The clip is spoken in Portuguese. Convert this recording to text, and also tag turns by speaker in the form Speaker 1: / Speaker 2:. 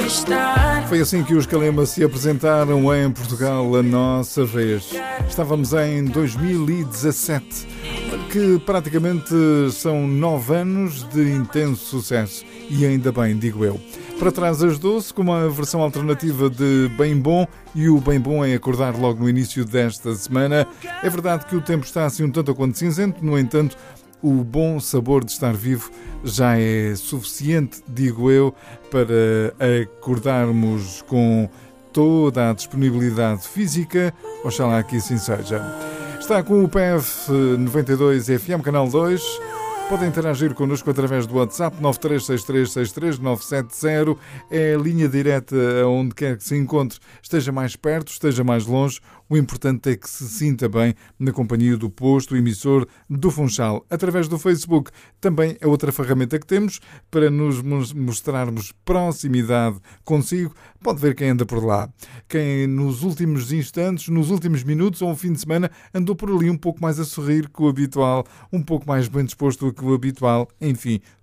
Speaker 1: Foi assim que os Kalema se apresentaram em Portugal a nossa vez. Estávamos em 2017, que praticamente são 9 anos de intenso sucesso. E ainda bem, digo eu. Para trás ajudou-se com uma versão alternativa de Bem Bom, e o Bem Bom é acordar logo no início desta semana. É verdade que o tempo está assim um tanto quanto cinzento, no entanto, o bom sabor de estar vivo já é suficiente, digo eu, para acordarmos com toda a disponibilidade física. Oxalá que assim seja. Está com o PF 92 FM, canal 2. Podem interagir connosco através do WhatsApp 936363970. É a linha direta aonde quer que se encontre, esteja mais perto, esteja mais longe. O importante é que se sinta bem na companhia do posto emissor do Funchal. Através do Facebook também é outra ferramenta que temos para nos mostrarmos proximidade consigo. Pode ver quem anda por lá. Quem nos últimos instantes, nos últimos minutos ou um fim de semana andou por ali um pouco mais a sorrir que o habitual, um pouco mais bem disposto que o habitual. Enfim,